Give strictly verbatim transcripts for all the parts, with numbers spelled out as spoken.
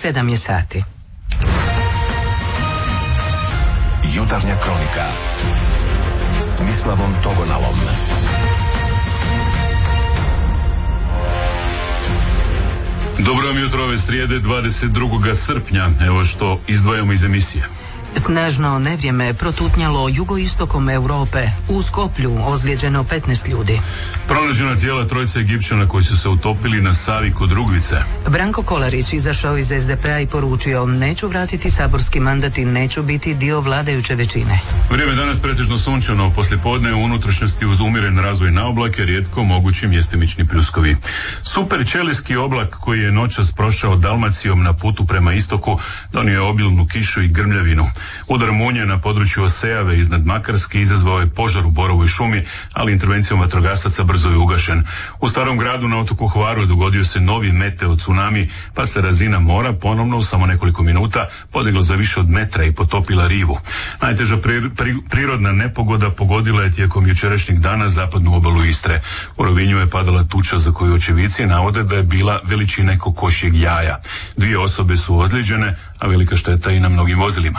sedam je sati. Jutarnja kronika s Mislavom Togonalom. Dobro vam jutro, ove srijede dvadeset drugog srpnja. Evo što izdvajamo iz emisije. Snažno nevrijeme je protutnjalo jugoistokom Europe. U Skoplju ozlijeđeno petnaest ljudi. Pronađena tijela trojice Egipćana koji su se utopili na Savi kod Rugvice. Branko Kolarić izašao iz es de pe a i poručio: neću vratiti saborski mandat i neću biti dio vladajuće većine. Vrijeme danas pretežno sunčano, poslijepodne u unutrašnjosti uz umjeren razvoj na oblake, rijetko mogući mjestimični pljuskovi. Super ćelijski oblak koji je noćas prošao Dalmacijom na putu prema istoku donio je obilnu kišu i grmljavinu. Udar munje na području Osejave iznad Makarske izazvao je požar u borovoj šumi, ali intervencijom vatrogasaca brzo je ugašen. U Starom gradu na otoku Hvaru dogodio se novi meteo tsunami, pa se razina mora ponovno u samo nekoliko minuta podigla za više od metra i potopila rivu. Najteža pri, pri, prirodna nepogoda pogodila je tijekom jučerašnjeg dana zapadnu obalu Istre. U Rovinju je padala tuča za koju očevici navode da je bila veličine kokošjeg jaja. Dvije osobe su ozlijeđene, a velika šteta i na mnogim vozilima.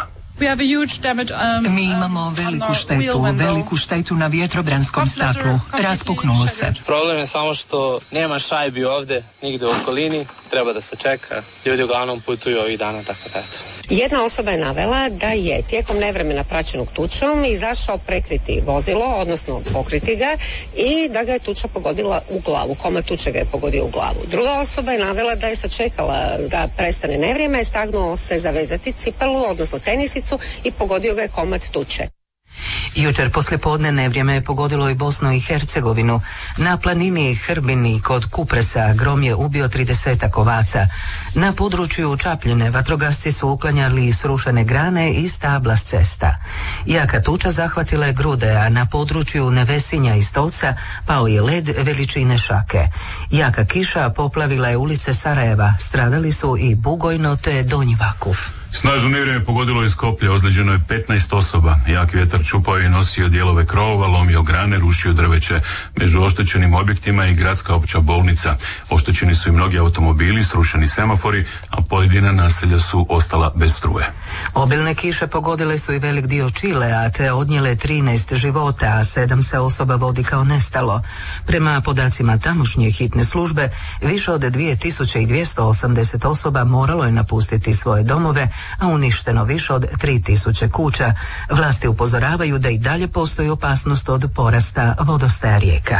Mi imamo veliku štetu, veliku štetu na vjetrobranskom staklu. Raspuknulo se. Problem je samo što nema šajbi ovdje, nigdje u okolini, treba da se čeka. Ljudi uglavnom putuju ovih dana, tako da eto. Jedna osoba je navela da je tijekom nevremena praćenog tučom izašao prekriti vozilo, odnosno pokriti ga, i da ga je tuča pogodila u glavu. Komad tuče ga je pogodio u glavu. Druga osoba je navela da je sačekala da prestane nevrijeme, sagnuo se zavezati cipelu, odnosno tenisicu, i pogodio ga je komad tuče. Jučer poslijepodne nevrijeme je pogodilo i Bosnu i Hercegovinu. Na planini Hrbini kod Kupresa grom je ubio tridesetak ovaca. Na području Čapljine vatrogasci su uklanjali srušene grane i stabla s cesta. Jaka tuča zahvatila je Grude, a na području Nevesinja i Stoca pao je led veličine šake. Jaka kiša poplavila je ulice Sarajeva, stradali su i Bugojno te Donji Vakuf. Snažno nevrijeme pogodilo iz Skoplja, ozlijeđeno je petnaest osoba. Jak vjetar čupao i nosio dijelove krovova, lomio grane, rušio drveće. Među oštećenim objektima je i gradska opća bolnica. Oštećeni su i mnogi automobili, srušeni semafori, a pojedina naselja su ostala bez struje. Obilne kiše pogodile su i velik dio Čilea, te odnijele trinaest života, a sedam se osoba vodi kao nestalo. Prema podacima tamošnje hitne službe, više od dvije tisuće dvjesto osamdeset osoba moralo je napustiti svoje domove, a uništeno više od tri tisuće kuća. Vlasti upozoravaju da i dalje postoji opasnost od porasta vodostaja rijeka.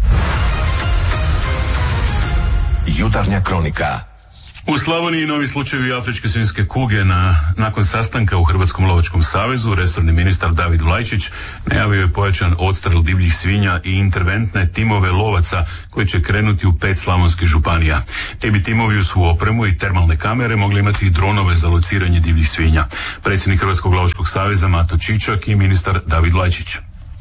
Jutarnja kronika. U Slavoniji novi slučajevi afričke svinjske kuge. Na, nakon sastanka u Hrvatskom lovačkom savezu, resorni ministar David Vlajčić najavio je pojačan odstrel divljih svinja i interventne timove lovaca koji će krenuti u pet slavonskih županija. Ti bi timovi u svu opremu i termalne kamere mogli imati i dronove za lociranje divljih svinja. Predsjednik Hrvatskog lovačkog saveza Mato Čičak i ministar David Vlajčić.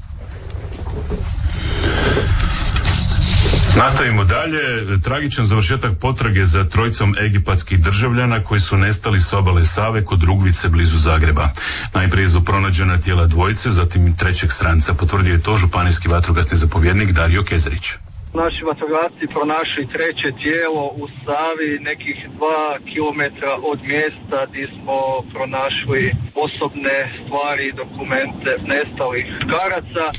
Nastavimo dalje. Tragičan završetak potrage za trojicom egipatskih državljana koji su nestali s obale Save kod Rugvice blizu Zagreba. Najprije su pronađena tijela dvojice, zatim trećeg stranca. Potvrdio je to županijski vatrogasni zapovjednik Dario Kezerić. Naši vatrogasci pronašli treće tijelo u Savi, nekih dva kilometra od mjesta gdje smo pronašli osobne stvari i dokumente nestalih muškaraca.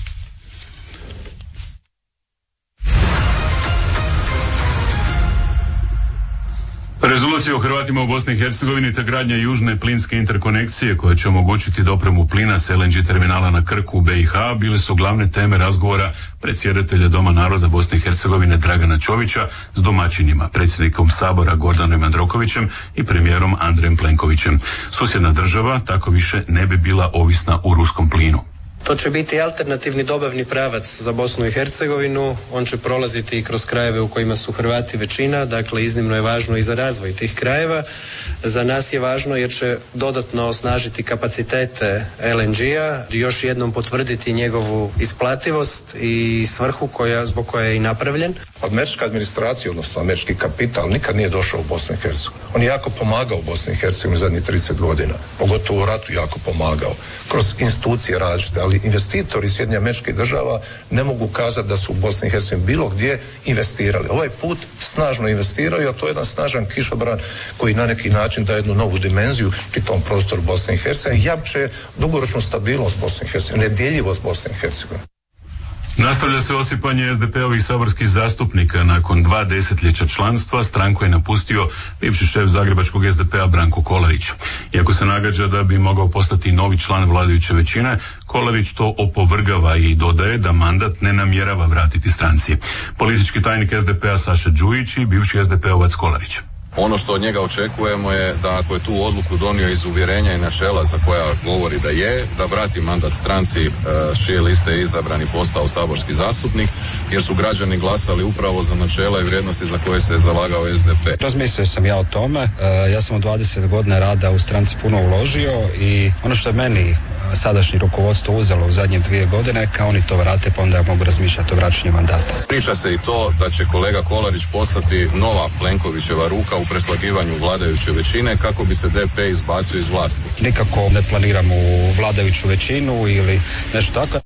Rezolucija o Hrvatima u Bosni i Hercegovini te gradnja južne plinske interkonekcije koja će omogućiti dopremu plina s el en ge terminala na Krku u be i ha bile su glavne teme razgovora predsjedatelja Doma naroda Bosne i Hercegovine Dragana Čovića s domaćinima, predsjednikom Sabora Gordanom Jandrokovićem i premijerom Andrejem Plenkovićem. Susjedna država tako više ne bi bila ovisna o ruskom plinu. To će biti alternativni dobavni pravac za Bosnu i Hercegovinu, on će prolaziti i kroz krajeve u kojima su Hrvati većina, dakle iznimno je važno i za razvoj tih krajeva. Za nas je važno jer će dodatno osnažiti kapacitete el en ge-a, još jednom potvrditi njegovu isplativost i svrhu koja, zbog koje je i napravljen. Američka administracija, odnosno američki kapital nikad nije došao u Bosnu i Hercegovinu. On je jako pomagao u Bosni i Hercegovini zadnjih trideset godina, pogotovo u ratu jako pomagao, kroz institucije različite, ali ali investitori iz Sjedinjenih Američkih Država ne mogu kazati da su u Bosni i Hercegovini bilo gdje investirali. Ovaj put snažno investiraju, a to je jedan snažan kišobran koji na neki način daje jednu novu dimenziju čitavom prostoru Bosne i Hercegovine, jamče dugoročnu stabilnost Bosne i Hercegovine, nedjeljivost Bosne i Hercegovine. Nastavlja se osipanje es de pe-ovih saborskih zastupnika. Nakon dva desetljeća članstva stranku je napustio bivši šef zagrebačkog es de pe-a Branko Kolarić. Iako se nagađa da bi mogao postati novi član vladajuće većine, Kolarić to opovrgava i dodaje da mandat ne namjerava vratiti stranci. Politički tajnik es de pe-a Saša Đujić i bivši es de pe-ovac Kolarić. Ono što od njega očekujemo je da ako je tu odluku donio iz uvjerenja i načela za koja govori da je, da vrati mandat stranci s čije liste je izabran i postao saborski zastupnik, jer su građani glasali upravo za načela i vrijednosti za koje se je zalagao es de pe. Razmislio sam ja o tome, ja sam u dvadeset godina rada u stranci puno uložio i ono što je meni sadašnje rukovodstvo uzelo u zadnje dvije godine, kao oni to vrate, pa onda ja mogu razmišljati o vraćanju mandata. Priča se i to da će kolega Kolarić postati nova Plenkovićeva ruka u preslagivanju vladajuće većine kako bi se de pe izbacio iz vlasti. Nikako ne planiram u vladajuću većinu ili nešto tako.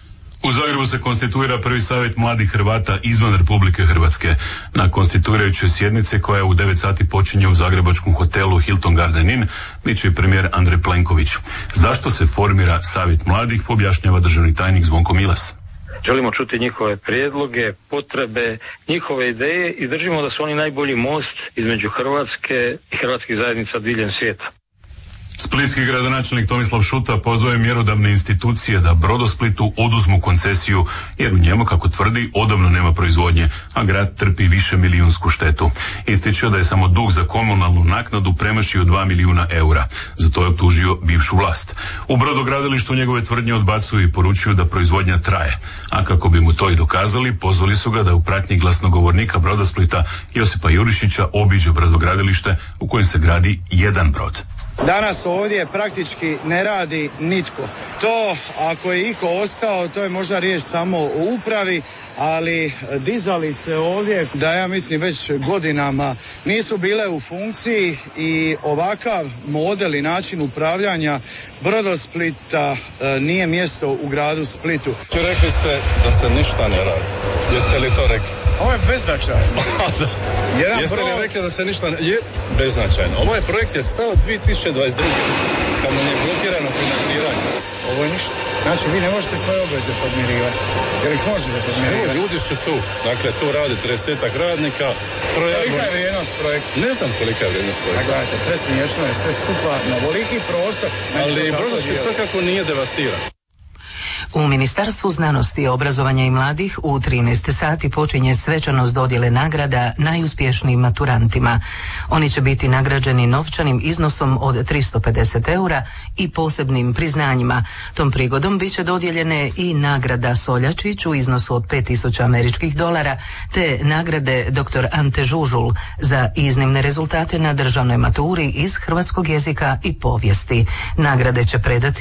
U Zagrebu se konstituira prvi savjet mladih Hrvata izvan Republike Hrvatske. Na konstituirajućoj sjednici koja u devet sati počinje u zagrebačkom hotelu Hilton Garden Inn bit će i premijer Andrej Plenković. Zašto se formira savjet mladih, objašnjava državni tajnik Zvonko Milas. Želimo čuti njihove prijedloge, potrebe, njihove ideje i držimo da su oni najbolji most između Hrvatske i hrvatskih zajednica diljem svijeta. Splitski gradonačelnik Tomislav Šuta pozvao je mjerodavne institucije da Brodosplitu oduzmu koncesiju, jer u njemu, kako tvrdi, odavno nema proizvodnje, a grad trpi više milijunsku štetu. Ističe da je samo dug za komunalnu naknadu premašio dva milijuna eura. Za to je optužio bivšu vlast. U brodogradilištu njegove tvrdnje odbacuju i poručuju da proizvodnja traje. A kako bi mu to i dokazali, pozvali su ga da u pratnji glasnogovornika Brodosplita Josipa Jurišića obiđe brodogradilište u kojem se gradi jedan brod. Danas ovdje praktički ne radi nitko. To, ako je iko ostao, to je možda riječ samo o upravi, ali dizalice ovdje, da ja mislim već godinama, nisu bile u funkciji i ovakav model i način upravljanja Brodosplita e, nije mjesto u gradu Splitu. Rekli ste da se ništa ne radi. Jeste li to rekli? Ovo je beznačajno. Jeste li pro... rekli da se ništa ne... Je beznačajno. Ovaj projekt je stao dvije tisuće dvadeset druge kad nam je blokirano financiranje. Ovo je ništa. Znači, vi ne možete svoje obveze podmirivati. Jer ih možete podmirivati. Evo, ljudi su tu. Dakle, tu radi tridesetak radnika. Projekt... Kolika je vrijednost projekta? Ne znam kolika je vrijednost projekta. A gledajte, presmiješno je sve skupa na veliki prostor. Ali Brodosplit svakako nije devastiran. U Ministarstvu znanosti, obrazovanja i mladih u trinaest sati počinje svečanost dodjele nagrada najuspješnijim maturantima. Oni će biti nagrađeni novčanim iznosom od tristo pedeset eura i posebnim priznanjima. Tom prigodom bit će dodijeljene i nagrada Soljačić u iznosu od pet tisuća američkih dolara, te nagrade doktor Ante Žužul za iznimne rezultate na državnoj maturi iz hrvatskog jezika i povijesti. Nagrade će predati